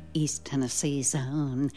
East Tennessee's own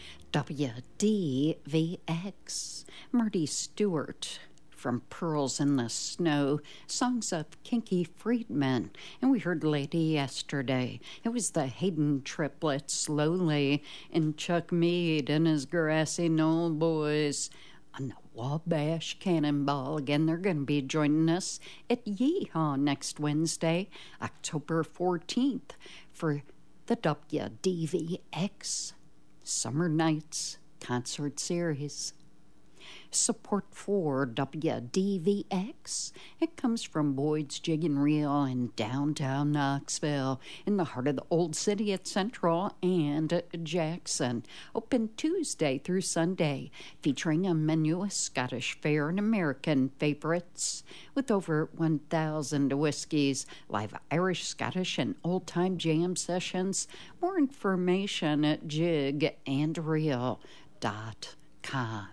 WDVX. Marty Stewart from Pearls in the Snow, songs of Kinky Friedman. And we heard Lady yesterday. It was the Hayden triplets, Slowly, and Chuck Mead and his Grassy Knoll Boys on the Wabash Cannonball. Again, they're going to be joining us at Yeehaw next Wednesday, October 14th, for the WDVX Summer Nights Concert Series. Support for WDVX, it comes from Boyd's Jig and Reel in downtown Knoxville, in the heart of the old city at Central and Jackson. Open Tuesday through Sunday, featuring a menu of Scottish fare and American favorites, with over 1,000 whiskeys, live Irish, Scottish, and old-time jam sessions. More information at jigandreel.com.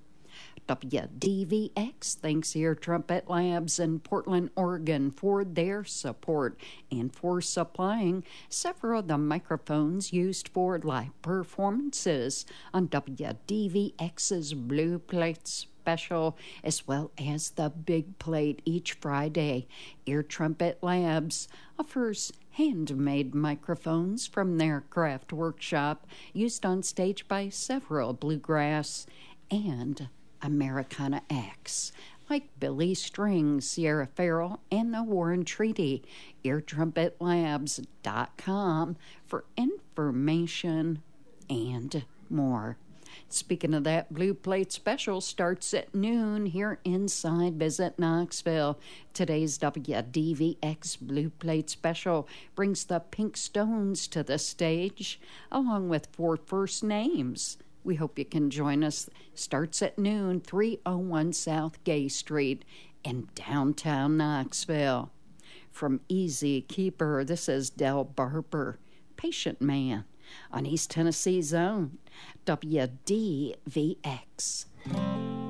WDVX thanks Ear Trumpet Labs in Portland, Oregon for their support and for supplying several of the microphones used for live performances on WDVX's Blue Plate Special, as well as the Big Plate each Friday. Ear Trumpet Labs offers handmade microphones from their craft workshop, used on stage by several bluegrass and Americana acts like Billy Strings, Sierra Farrell, and the Warren Treaty. EarTrumpetLabs.com for information and more. Speaking of that, Blue Plate Special starts at noon here inside Visit Knoxville. Today's WDVX Blue Plate Special brings the Pink Stones to the stage, along with 4 first names. We hope you can join us. Starts at noon, 301 South Gay Street in downtown Knoxville. From Easy Keeper, this is Del Barber, Patient Man, on East Tennessee's own WDVX.